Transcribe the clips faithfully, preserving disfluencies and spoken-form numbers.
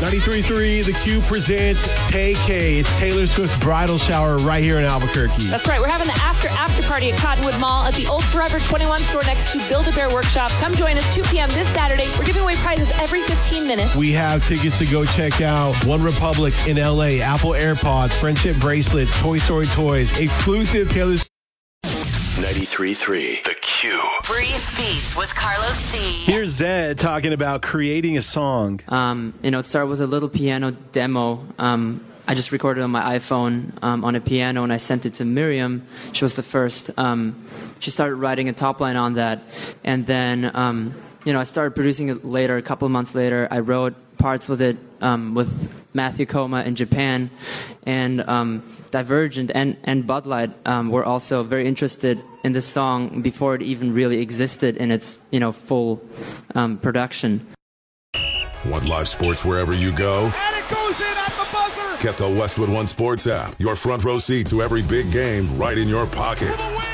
ninety-three point three, The Q presents Tay K. It's Taylor Swift's bridal shower right here in Albuquerque. That's right. We're having the after after party at Cottonwood Mall at the old Forever twenty-one store next to Build-A-Bear Workshop. Come join us two p.m. this Saturday. We're giving away prizes every fifteen minutes. We have tickets to go check out One Republic in L A, Apple AirPods, Friendship Bracelets, Toy Story Toys, exclusive Taylor Swift. ninety-three point three, The Q. Brief Beats with Carlos C. Here's Zed talking about creating a song. Um, you know, it started with a little piano demo. Um, I just recorded on my iPhone um, on a piano, and I sent it to Miriam. She was the first. Um, she started writing a top line on that, and then um, you know, I started producing it later. A couple of months later, I wrote parts with it um, with Matthew Koma in Japan, and um, Divergent and, and Bud Light um, were also very interested in this song before it even really existed in its, you know, full um, production. Want live sports wherever you go? And it goes in at the buzzer! Get the Westwood One Sports app. Your front row seat to every big game right in your pocket. For the win!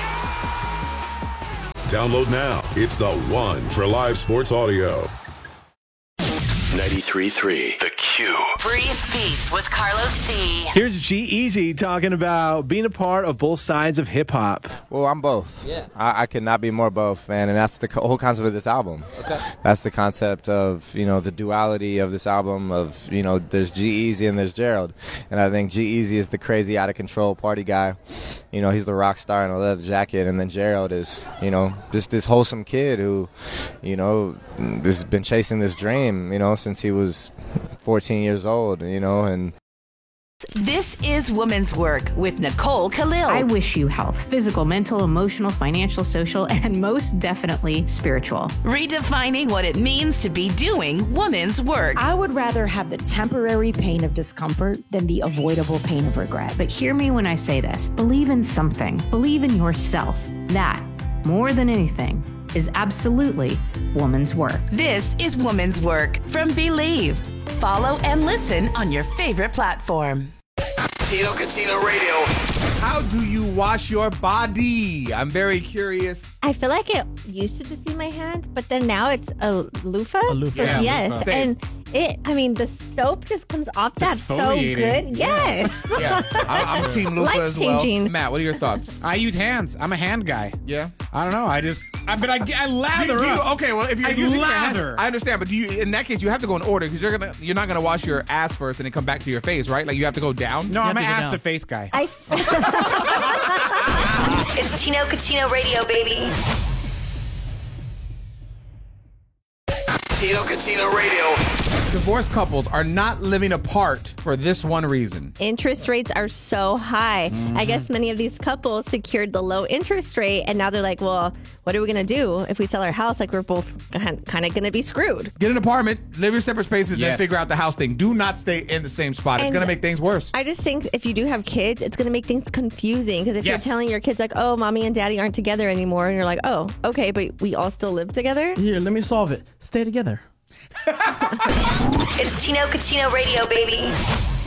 Yeah! Download now. It's the one for live sports audio. ninety-three point three, The Q. Brief Beats with Carlos C. Here's G-Eazy talking about being a part of both sides of hip-hop. Well, I'm both. Yeah. I, I could not be more both, man, and that's the co- whole concept of this album. Okay. That's the concept of, you know, the duality of this album of, you know, there's G-Eazy and there's Gerald. And I think G-Eazy is the crazy, out-of-control party guy. You know, he's the rock star in a leather jacket, and then Gerald is, you know, just this wholesome kid who, you know, has been chasing this dream, you know, since he was fourteen years old, you know, and This is Women's Work with Nicole Khalil. I wish you health, physical, mental, emotional, financial, social, and most definitely spiritual. Redefining what it means to be doing women's work. I would rather have the temporary pain of discomfort than the avoidable pain of regret. But hear me when I say this. Believe in something. Believe in yourself. That, more than anything, is absolutely woman's work. This is Women's Work from Believe. Follow and listen on your favorite platform. Tino Catino Radio. How do you wash your body? I'm very curious. I feel like it used to just be my hand, but then now it's a loofah. A loofah. Yeah, yes. loofah. And it, I mean, the soap just comes off that so exfoliating. good. Yes. Yeah, I, I'm team loofah as well. Life-changing. Matt, what are your thoughts? I use hands. I'm a hand guy. Yeah. I don't know. I just, I, but I, I lather Do you, do you, up. okay, well, if you're I using your lather. hand, I understand, but do you? In that case, you have to go in order because you're gonna, you're not gonna wash your ass first and then come back to your face, right? Like you have to go down. No, I'm an ass to face guy. I It's Tino Catino Radio, baby. Tino Catino Radio. Divorced couples are not living apart for this one reason. Interest rates are so high. Mm-hmm. I guess many of these couples secured the low interest rate, and now they're like, well, what are we going to do if we sell our house? Like, we're both kind of going to be screwed. Get an apartment, live your separate spaces, Yes. then figure out the house thing. Do not stay in the same spot. It's And going to make things worse. I just think if you do have kids, it's going to make things confusing. Because if Yes. you're telling your kids, like, oh, mommy and daddy aren't together anymore, and you're like, oh, okay, but we all still live together. Here, let me solve it. Stay together. It's Tino Catino Radio, baby.